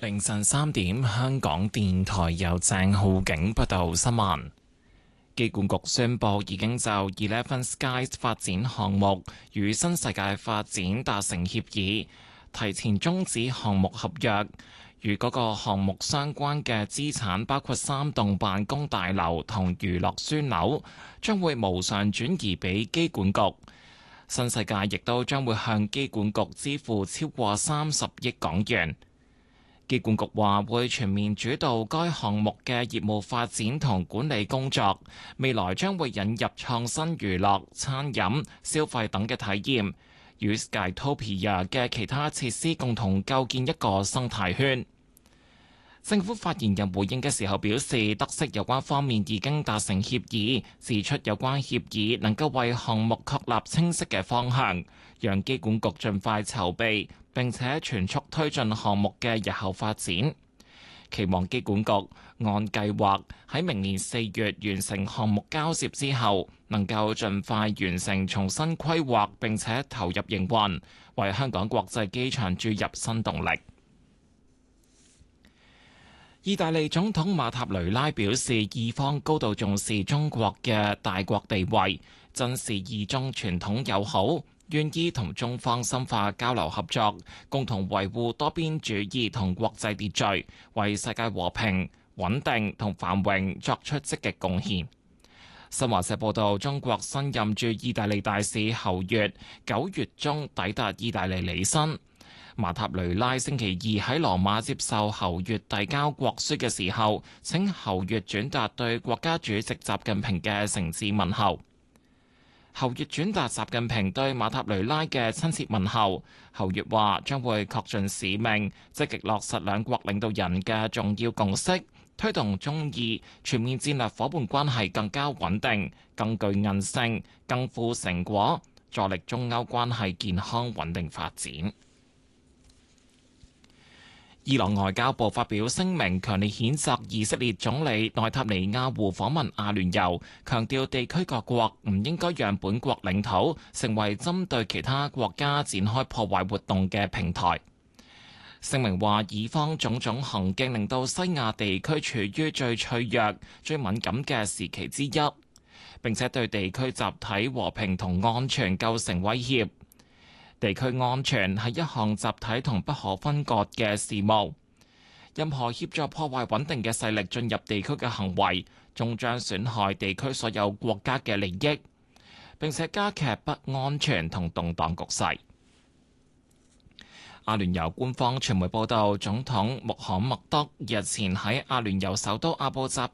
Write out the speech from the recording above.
凌晨3點，香港電台由鄭浩景報道新聞。機管局宣布已經就 Eleven Skies 發展項目與新世界發展達成協議，提前終止項目合約。與嗰個項目相關嘅資產包括3棟辦公大樓同娛樂樞紐，將會無償轉移俾機管局。新世界亦都將會向機管局支付超過30億港元。機管局話會全面主導該項目嘅業務發展同管理工作，未來將會引入創新娛樂、餐飲、消費等嘅體驗，與 Skytopia 嘅其他設施共同構建一個生態圈。政府發言人回應嘅時候表示，得悉有關方面已經達成協議，指出有關協議能夠為項目確立清晰嘅方向，讓機管局盡快籌備並且全速推進項目嘅日後發展。期望機管局按計劃喺明年4月完成項目交接之後，能夠盡快完成重新規劃並且投入營運，為香港國際機場注入新動力。意大利總統馬塔雷拉表示，意方高度重視中國嘅大國地位，珍視意中傳統友好，願意同中方深化交流合作，共同維護多邊主義同國際秩序，為世界和平、穩定同繁榮作出積極貢獻。新華社報道，中國新任駐意大利大使侯悅9月中抵達意大利履新。馬塔雷拉星期二喺羅馬接受侯悅遞交國書嘅時候，請侯悅轉達對國家主席習近平嘅誠摯問候。侯悅轉達習近平對馬塔雷拉嘅親切問候。侯悅話將會確盡使命，積極落實兩國領導人嘅重要共識，推動中意全面戰略夥伴關係更加穩定、更具韌性、更富成果，助力中歐關係健康穩定發展。伊朗外交部發表聲明，強烈譴責以色列總理內塔尼亞胡訪問阿聯酋，強調地區各國唔應該讓本國領土成為針對其他國家展開破壞活動嘅平台。聲明話，以方種種行徑令到西亞地區處於最脆弱、最敏感嘅時期之一，並且對地區集體和平同安全構成威脅。地區安全係一項集體同不可分割嘅事務，任何協助破壞穩定嘅勢力進入地區嘅行為，終將損害地區所有國家嘅利益，並且加劇不安全同動盪局勢。阿聯酋官方傳媒報道，總統穆罕默德日前喺阿聯酋首都阿布扎